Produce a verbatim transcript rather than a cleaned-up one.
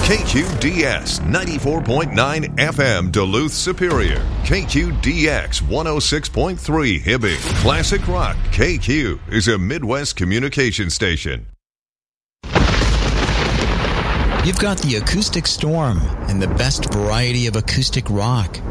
K Q D S ninety-four point nine F M Duluth Superior. K Q D X one oh six point three Hibbing. Classic Rock K Q is a Midwest communication station. You've got the Acoustic Storm and the best variety of acoustic rock.